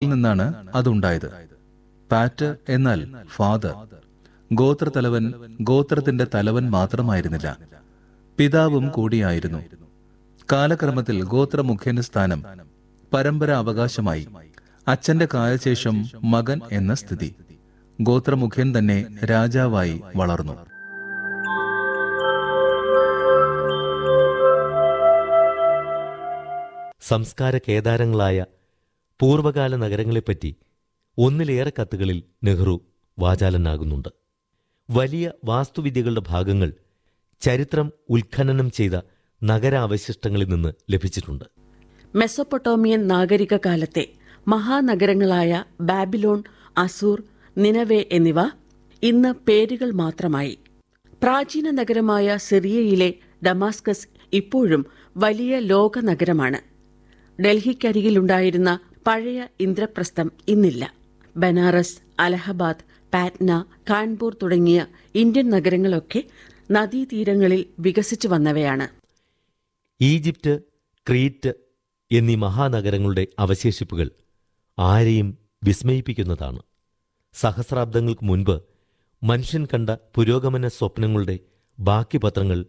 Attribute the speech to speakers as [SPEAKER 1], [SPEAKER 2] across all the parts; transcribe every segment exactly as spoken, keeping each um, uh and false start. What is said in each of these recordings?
[SPEAKER 1] നിന്നാണ് അതുണ്ടായത്. പാറ്റ് എന്നാൽ ഫാദർ. ഗോത്രത്തലവൻ ഗോത്രത്തിന്റെ തലവൻ മാത്രമായിരുന്നില്ല, പിതാവും കൂടിയായിരുന്നു. കാലക്രമത്തിൽ ഗോത്രമുഖ്യന്റെ സ്ഥാനം പരമ്പര അവകാശമായി. അച്ഛന്റെ കാലശേഷം മകൻ എന്ന സ്ഥിതി. ഗോത്രമുഖ്യൻ തന്നെ രാജാവായി വളർന്നു.
[SPEAKER 2] സംസ്കാര കേദാരങ്ങളായ പൂർവകാല നഗരങ്ങളെപ്പറ്റി ഒന്നിലേറെ കത്തുകളിൽ നെഹ്റു വാചാലനാകുന്നുണ്ട്. വലിയ വാസ്തുവിദ്യകളുടെ ഭാഗങ്ങൾ ചരിത്രം ഉത്ഖനനം ചെയ്ത നഗരാവശിഷ്ടങ്ങളിൽ നിന്ന് ലഭിച്ചിട്ടുണ്ട്.
[SPEAKER 3] മെസൊപ്പൊട്ടോമിയൻ നാഗരിക കാലത്തെ മഹാനഗരങ്ങളായ ബാബിലോൺ, അസൂർ, നിനവെ എന്നിവ ഇന്ന് പേരുകൾ മാത്രമായി. പ്രാചീന നഗരമായ സിറിയയിലെ ഡമാസ്കസ് ഇപ്പോഴും വലിയ ലോക നഗരമാണ്. ഡൽഹിക്കരികിലുണ്ടായിരുന്ന പഴയ ഇന്ദ്രപ്രസ്ഥം ഇന്നില്ല. ബനാറസ്, അലഹബാദ്, പാറ്റ്ന, കാൺപൂർ തുടങ്ങിയ ഇന്ത്യൻ നഗരങ്ങളൊക്കെ നദീതീരങ്ങളിൽ വികസിച്ചു വന്നവയാണ്.
[SPEAKER 2] ഈജിപ്റ്റ്, ക്രീറ്റ് എന്നീ മഹാനഗരങ്ങളുടെ അവശേഷിപ്പുകൾ ആരെയും വിസ്മയിപ്പിക്കുന്നതാണ്. സഹസ്രാബ്ദങ്ങൾക്ക് മുൻപ് മനുഷ്യൻ കണ്ട പുരോഗമന സ്വപ്നങ്ങളുടെ ബാക്കി പത്രങ്ങൾ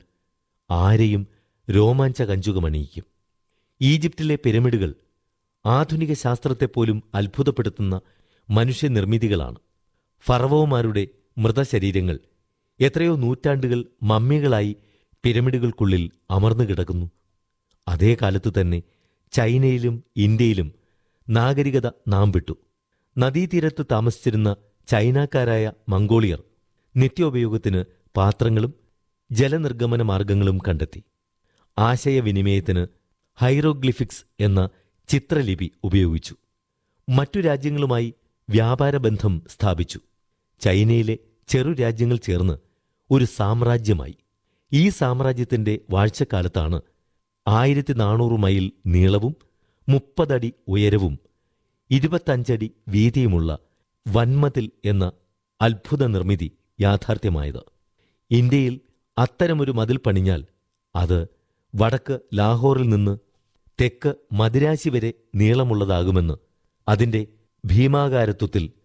[SPEAKER 2] ആരെയും രോമാഞ്ചകഞ്ചുകമണിയിക്കും. ഈജിപ്തിലെ പിരമിഡുകൾ ആധുനിക ശാസ്ത്രത്തെപ്പോലും അത്ഭുതപ്പെടുത്തുന്ന മനുഷ്യനിർമ്മിതികളാണ്. ഫറവോമാരുടെ മൃതശരീരങ്ങൾ എത്രയോ നൂറ്റാണ്ടുകൾ മമ്മികളായി പിരമിഡുകൾക്കുള്ളിൽ അമർന്നു കിടക്കുന്നു. അതേ കാലത്ത് തന്നെ ചൈനയിലും ഇന്ത്യയിലും നാഗരികത നാം വിട്ടു. നദീതീരത്ത് താമസിച്ചിരുന്ന ചൈനക്കാരായ മംഗോളിയർ നിത്യോപയോഗത്തിന് പാത്രങ്ങളും ജലനിർഗമന മാർഗങ്ങളും കണ്ടെത്തി. ആശയവിനിമയത്തിന് ഹൈറോഗ്ലിഫിക്സ് എന്ന ചിത്രലിപി ഉപയോഗിച്ചു. മറ്റു രാജ്യങ്ങളുമായി വ്യാപാരബന്ധം സ്ഥാപിച്ചു. ചൈനയിലെ ചെറു രാജ്യങ്ങൾ ചേർന്ന് ഒരു സാമ്രാജ്യമായി. ഈ സാമ്രാജ്യത്തിന്റെ വാഴ്ചക്കാലത്താണ് ആയിരത്തി നാനൂറ് മൈൽ നീളവും മുപ്പതടി ഉയരവും ഇരുപത്തഞ്ചടി വീതിയുമുള്ള വൻമതിൽ എന്ന അത്ഭുത നിർമ്മിതി യാഥാർത്ഥ്യമായത്. ഇന്ത്യയിൽ അത്തരമൊരു മതിൽ പണിഞ്ഞാൽ അത് വടക്ക് ലാഹോറിൽ നിന്ന് തെക്ക് മദിരാശി വരെ നീളമുള്ളതാകുമെന്ന് അതിന്റെ ഭീമാകാരത്വത്തിൽ